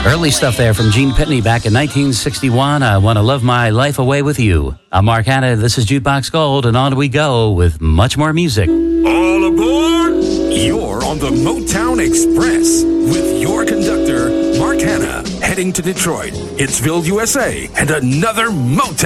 Early stuff there from Gene Pitney back in 1961. I Want to Love My Life Away with You. I'm Mark Hanna. This is Jukebox Gold, and on we go with much more music. All aboard! You're on the Motown Express with your conductor, Mark Hanna, heading to Detroit, Hitsville, USA, and another Motown.